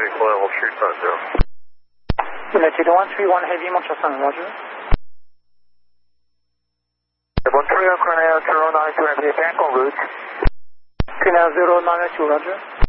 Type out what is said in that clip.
recoil, hold true start 0. United 131 Heavy, Montreal Sun, roger. 130 Cornell 092 Heavy, back on route. Cornell 092, roger.